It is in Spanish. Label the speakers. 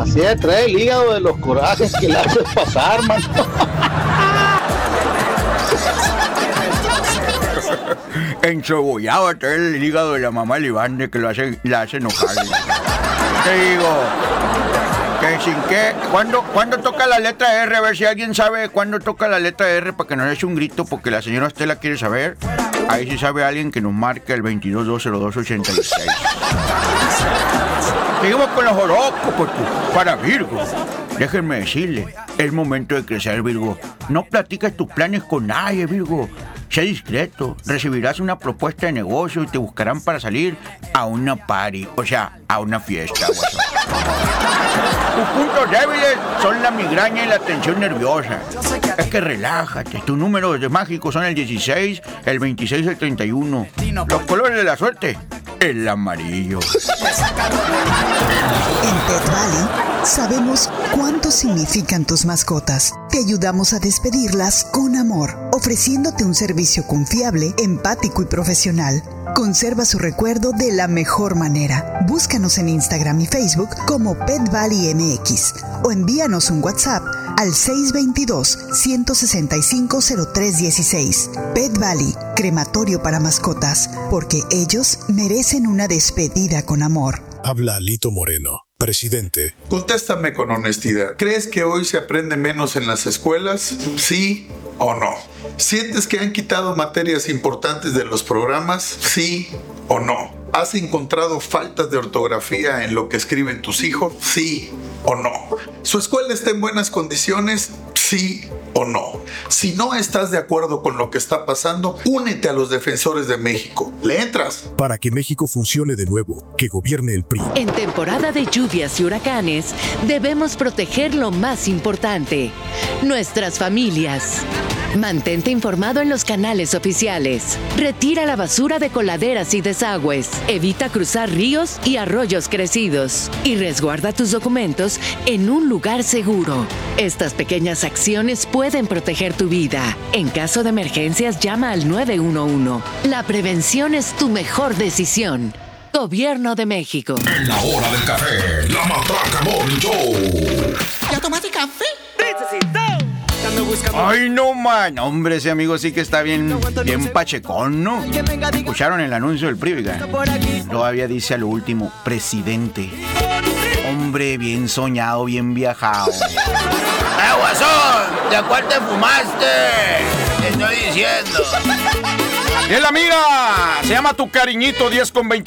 Speaker 1: Así de trae el hígado de los corajes que le haces pasar, man.
Speaker 2: Encebollado trae el hígado de la mamá de Iván de que la hace enojar. Te digo, que sin que, ¿cuándo toca la letra R? A ver si alguien sabe cuándo toca la letra R para que nos eche un grito, porque la señora Estela quiere saber. Ahí sí sabe alguien que nos marque el 22-202-86. Seguimos con los horóscopos para Virgo. Déjenme decirle, es momento de crecer, Virgo. No platiques tus planes con nadie, Virgo. Sé discreto, recibirás una propuesta de negocio y te buscarán para salir a una party, o sea, a una fiesta. Tus puntos débiles son la migraña y la tensión nerviosa. Es que relájate, tus números mágicos son el 16, el 26 y el 31. Los colores de la suerte, el amarillo.
Speaker 3: En Pet Valley sabemos cuánto significan tus mascotas. Te ayudamos a despedirlas con amor, ofreciéndote un servicio confiable, empático y profesional. Conserva su recuerdo de la mejor manera. Búscanos en Instagram y Facebook como Pet Valley MX o envíanos un WhatsApp al 622-165-0316. Pet Valley, crematorio para mascotas, porque ellos merecen una despedida con amor.
Speaker 4: Habla Lito Moreno, presidente.
Speaker 5: Contéstame con honestidad. ¿Crees que hoy se aprende menos en las escuelas? ¿Sí o no? ¿Sientes que han quitado materias importantes de los programas? ¿Sí o no? ¿Has encontrado faltas de ortografía en lo que escriben tus hijos? ¿Sí o no? ¿Su escuela está en buenas condiciones? ¿Sí o no? Si no estás de acuerdo con lo que está pasando, únete a los defensores de México. ¿Le entras?
Speaker 4: Para que México funcione de nuevo, que gobierne el PRI.
Speaker 6: En temporada de lluvias y huracanes, debemos proteger lo más importante: nuestras familias. Mantente informado en los canales oficiales. Retira la basura de coladeras y desagües. Evita cruzar ríos y arroyos crecidos. Y resguarda tus documentos en un lugar seguro. Estas pequeñas acciones pueden proteger tu vida. En caso de emergencias, llama al 911. La prevención es tu mejor decisión. Gobierno de México.
Speaker 7: En la hora del café, la Matraca Morning Show.
Speaker 8: ¿Ya tomaste café?
Speaker 2: Ay, no, man. Hombre, ese amigo sí que está bien pachecón, ¿no? Escucharon el anuncio del PRI, ¿verdad? Todavía dice a lo último, presidente. Hombre, bien soñado, bien viajado.
Speaker 9: Guasón! ¿De cuál te fumaste? Te estoy diciendo.
Speaker 2: Y es la amiga. Se llama Tu Cariñito 10 con 20.